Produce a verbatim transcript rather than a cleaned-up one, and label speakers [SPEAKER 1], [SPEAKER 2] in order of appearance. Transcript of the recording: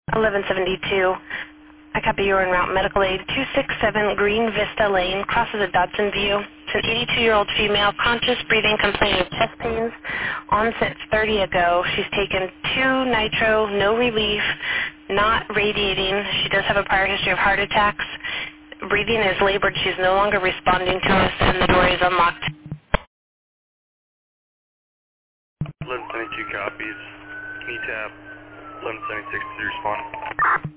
[SPEAKER 1] eleven seventy-two. I copy you are en route. Medical aid two six seven Green Vista Lane, crosses at Dodson View. It's an eighty-two-year-old female, conscious, breathing, complaining of chest pains. Onset thirty ago. She's taken two nitro, no relief, not radiating. She does have a prior history of heart attacks. Breathing is labored. She's no longer responding to us, and the door is unlocked.
[SPEAKER 2] eleven seventy-two copies. Can you tap eleven seventy-six to respond?